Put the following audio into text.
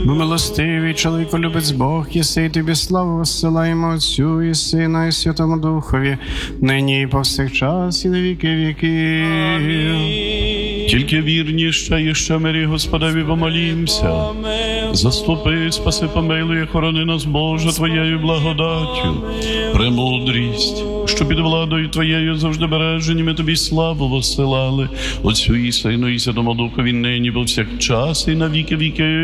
Милостивий чоловіко, любець Бог, єси, і тобі славу воссилаємо Отцю і Сина, і Святому Духові, нині і повсякчас, і на віки віків. Тільки вірніше і ще мирі Господеві помолімся. Заступи, спаси, помилуй, охорони нас, Боже, Твоєю благодаттю. Премудрість, що під владою Твоєю завжди бережені, ми Тобі славу воссилали. Отцю і Сину, і Святому Духові, нині повсякчас, і на віки віки.